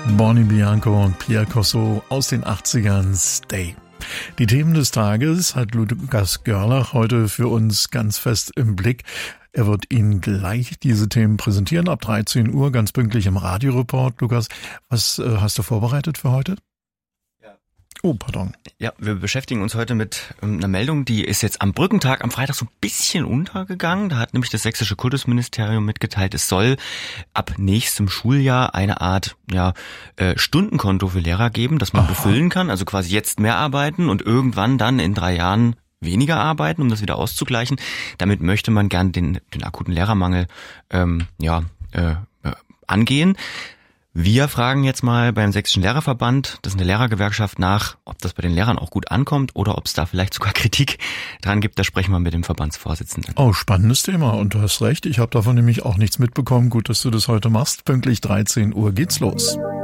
Bonnie Bianco und Pierre Corso aus den 80ern, Stay. Die Themen des Tages hat Lukas Görlach heute für uns ganz fest im Blick. Er wird Ihnen gleich diese Themen präsentieren, ab 13 Uhr, ganz pünktlich im Radioreport. Lukas, was hast du vorbereitet für heute? Oh, pardon. Ja, wir beschäftigen uns heute mit einer Meldung, die ist jetzt am Brückentag am Freitag so ein bisschen untergegangen. Da hat nämlich das sächsische Kultusministerium mitgeteilt, es soll ab nächstem Schuljahr eine Art Stundenkonto für Lehrer geben, das man befüllen kann. Also quasi jetzt mehr arbeiten und irgendwann dann in 3 Jahren weniger arbeiten, um das wieder auszugleichen. Damit möchte man gern den akuten Lehrermangel angehen. Wir fragen jetzt mal beim Sächsischen Lehrerverband, das ist eine Lehrergewerkschaft, nach, ob das bei den Lehrern auch gut ankommt oder ob es da vielleicht sogar Kritik dran gibt. Da sprechen wir mit dem Verbandsvorsitzenden. Oh, spannendes Thema. Und du hast recht, ich habe davon nämlich auch nichts mitbekommen. Gut, dass du das heute machst. Pünktlich 13 Uhr geht's los.